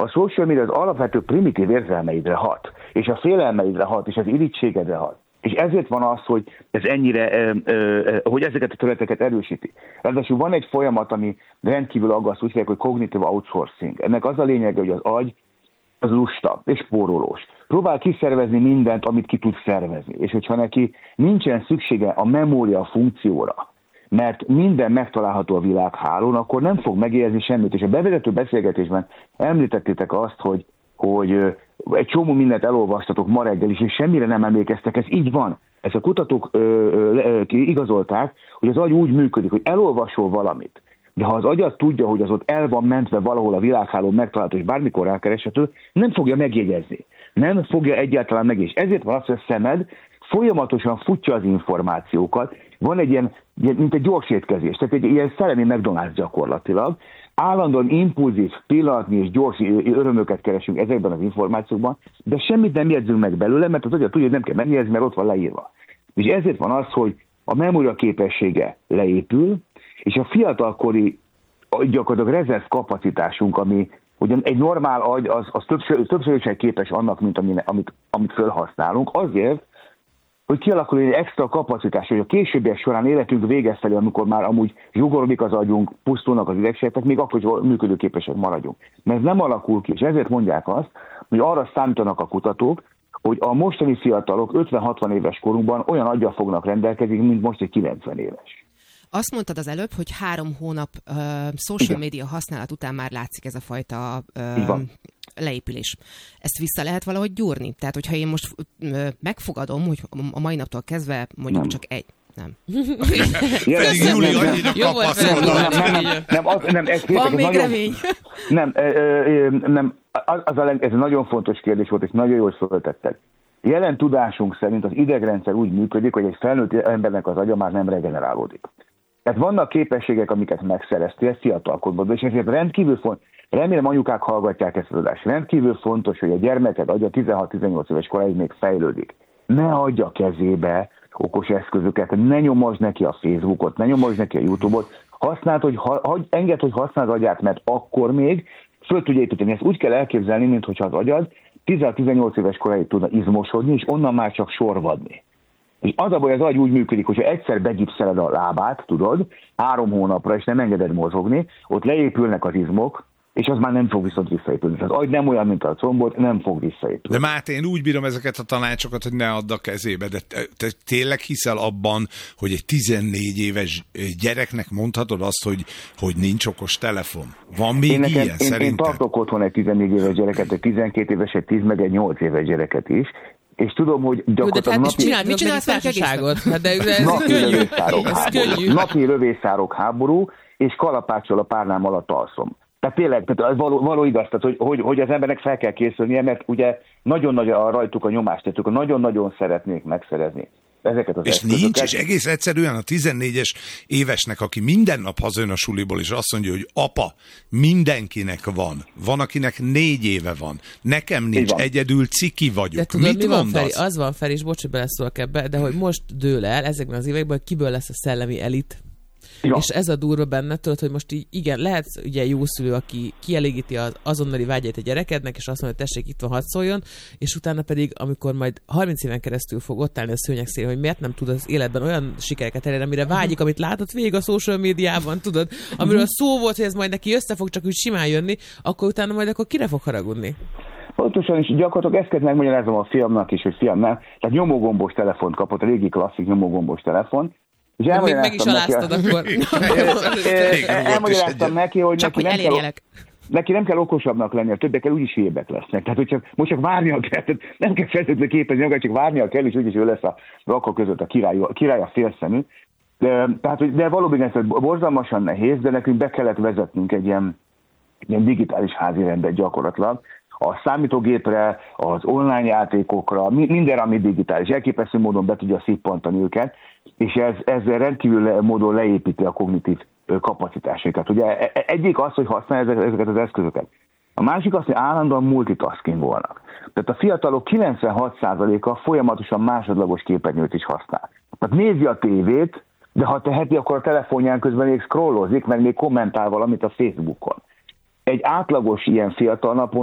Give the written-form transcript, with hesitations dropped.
a social media az alapvető primitív érzelmeidre hat, és a félelmeidre hat, és az irítségedre hat. És ezért van az, hogy ez ennyire, hogy ezeket a területeket erősíti. Ráadásul van egy folyamat, ami rendkívül aggaszt, úgy hívják, hogy cognitive outsourcing. Ennek az a lényege, hogy az agy az lusta és spórolós. Próbál kiszervezni mindent, amit ki tud szervezni. És hogyha neki nincsen szüksége a memória funkcióra, mert minden megtalálható a világhálón, akkor nem fog megérzni semmit. És a bevezető beszélgetésben említettétek azt, hogy egy csomó mindent elolvastatok ma reggel is, és semmire nem emlékeztek. Ez így van. Ezt a kutatók igazolták, hogy az agy úgy működik, hogy elolvasol valamit, de ha az agyad tudja, hogy az ott el van mentve valahol a világhálón megtalálható, és bármikor rákereshető, nem fogja megjegyezni. Nem fogja egyáltalán megjegyezni. Ezért van az, hogy a szemed folyamatosan futja az információkat. Van egy ilyen, mint egy gyors étkezés, tehát egy ilyen szellemi McDonald's gyakorlatilag. Állandóan impulzív, pillanatnyi és gyors örömöket keresünk ezekben az információkban, de semmit nem jegyzünk meg belőle, mert az agyad tudja, hogy nem kell megjegyezni, mert ott van leírva. És ezért van az, hogy a memória képessége leépül, és a fiatalkori gyakorlatilag rezerv kapacitásunk, ami ugye egy normál agy, az többször képes annak, mint amit felhasználunk, azért, hogy kialakul egy extra kapacitás, hogy a későbbiek során életünk vége felé, amikor már amúgy zsugorodik az agyunk, pusztulnak az idegsejtek, még akkor is működőképesek maradjunk. Mert ez nem alakul ki, és ezért mondják azt, hogy arra számítanak a kutatók, hogy a mostani fiatalok 50-60 éves korunkban olyan aggyal fognak rendelkezni, mint most egy 90 éves. Azt mondtad az előbb, hogy 3 hónap social media használat után már látszik ez a fajta leépülés. Ezt vissza lehet valahogy gyúrni? Tehát, hogyha én most megfogadom, hogy a mai naptól kezdve mondjuk csak egy... Nem. Júli annyira kapaszkodott. Van még remény. Nem, ez egy nagyon fontos kérdés volt, és nagyon jól föltetted. Jelen tudásunk szerint az idegrendszer úgy működik, hogy egy felnőtt embernek az agya már nem regenerálódik. Tehát vannak képességek, amiket megszereztél fiatalkodban, és ezért rendkívül fontos, remélem anyukák hallgatják ezt az adást, rendkívül fontos, hogy a gyermeked agya 16-18 éves koráig még fejlődik. Ne adja kezébe okos eszközöket, ne nyomozd neki a Facebookot, ne nyomozd neki a YouTube-ot, engedd, hogy használd az agyát, mert akkor még föl tudja építeni. Ezt úgy kell elképzelni, mintha az agyad 16-18 éves koráig tudna izmosodni, és onnan már csak sorvadni. És az a baj, az agy úgy működik, hogyha egyszer begipszeled a lábát, tudod, 3 hónapra, és nem engeded mozogni, ott leépülnek az izmok, és az már nem fog viszont visszaépülni. Az agy nem olyan, mint a combot, nem fog visszaépülni. De Máté, én úgy bírom ezeket a tanácsokat, hogy ne add a kezébe, de te tényleg hiszel abban, hogy egy 14 éves gyereknek mondhatod azt, hogy nincs okos telefon? Van még ilyen szerintem? Én tartok otthon egy 14 éves gyereket, egy 12 éves, egy 10 meg egy 8 éves gyereket is, és tudom, hogy gyakorlatilag mit csinálsz társaságot? Napi lövészárok háború, és kalapáccsal a párnám alatt alszom. Tehát tényleg, ez való igaz, tehát, hogy az embernek fel kell készülnie, mert ugye nagyon nagy rajtuk a nyomást, tehát nagyon-nagyon szeretnék megszerezni ezeket az eszközöket. Nincs, és egész egyszerűen a 14-es évesnek, aki minden nap hazajön a suliból, és azt mondja, hogy apa, mindenkinek van. Van, akinek 4 éve van. Nekem nincs, egyedül ciki vagyok. De tudod, mit van, Feri? Az van, Feri, és bocs, hogy beleszólok ebbe, de hogy most dől el ezekben az években, hogy kiből lesz a szellemi elit. Ja. És ez a durva benne, tudod, hogy most így, igen, lehetsz ugye jó szülő, aki kielégíti az azonnali vágyait a gyerekednek, és azt mondja, hogy tessék, itt van, hadd szóljon, és utána pedig, amikor majd 30 éven keresztül fog ott állni a szőnyeg szélén, hogy miért nem tud az életben olyan sikereket elérni, amire vágyik, amit látott végig a social médiában, tudod, amiről szó volt, hogy ez majd neki össze fog csak úgy simán jönni, akkor utána majd akkor kire fog haragudni? Pontosan, és gyakorlatilag ezt kell megmagyarázom a fiamnak is, hogy fiam nem. Tehát nyomógombos telefont kapott, a régi klasszik nyomógombos telefon. És meg is aláztad akkor. Elmagyaráztam neki, hogy neki nem kell okosabbnak lenni, a többiekkel úgyis hülyébbek lesznek. Tehát, hogy most csak várnia kell, tehát nem kell feltétlenül képezni magát, csak várnia kell, és úgyis ő lesz a rakok között a király a félszemű. De valóban ez borzalmasan nehéz, de nekünk be kellett vezetnünk egy ilyen digitális házi rendet gyakorlatilag. A számítógépre, az online játékokra, mindenre, ami digitális. Elképesztő módon be tudja szippantani őket, és ez rendkívül módon leépíti a kognitív kapacitásokat. Ugye egyik az, hogy használja ezeket az eszközöket. A másik az, hogy állandóan multitasking volnak. Tehát a fiatalok 96%-a folyamatosan másodlagos képernyőt is használ. Tehát nézi a tévét, de ha teheti, akkor a telefonján közben még scrollozik, meg még kommentál valamit a Facebookon. Egy átlagos ilyen fiatal napon